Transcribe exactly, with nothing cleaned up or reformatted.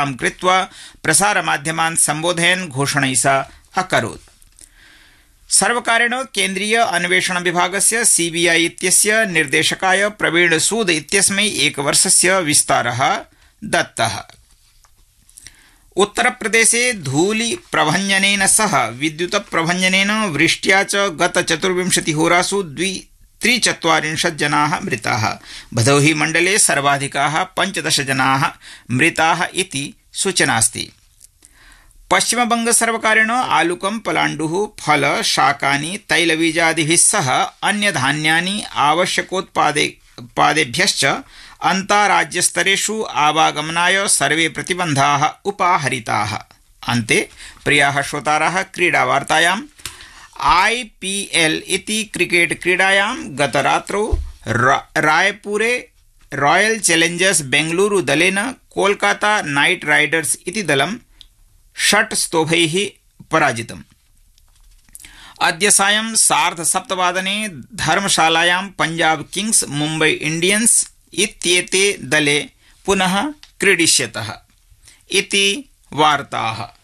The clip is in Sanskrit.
सभां कृत्वा प्रसारमाध्यमान् सम्बोधयन् घोषणैषा अकरोत्। सर्वकारेण केन्द्रीय अन्वेषण विभागस्य सीबीआई इत्यस्य निर्देशकाय प्रवीण सूद इत्यस्मै एकवर्षस्य विस्तारः दत्तः। उत्तरप्रदेशे धूलि प्रभञ्जनेन सह विद्युत प्रभञ्जनेन वृष्ट्या च गत चतुर्विंशतिहोरासु द्वि त्रिचत्वारिंशत् जनाः मृताः। भदोही मण्डले सर्वाधिकाः पञ्चदश जनाः मृताः इति सूचनास्ति। पश्चिमबंग सर्वकारेण आलुकं, पलाण्डुः, फल, शाकानि, तैलबीजादिभिः सह अन्यधान्यानि आवश्यकोत्पादेभ्यश्च अन्ताराज्यस्तरेषु आवागमनाय सर्वे प्रतिबन्धाः उपाहरिताः। अन्ते प्रियाः श्रोताराः, क्रीडावार्तायाम् आईपीएल इति क्रिकेट क्रीडायां गतरात्रौ रायपुरे रॉयल चैलेंजर्स बेंगलुरु दलेन कोलकाता नाइट राइडर्स इति दलं षट् स्तोभैः पराजितम्। अद्य सायं सार्धसप्तवादने धर्मशालायां पंजाब किंग्स मुम्बई इंडियंस इत्येते दले पुनः क्रीडिष्यतः इति वार्ताः।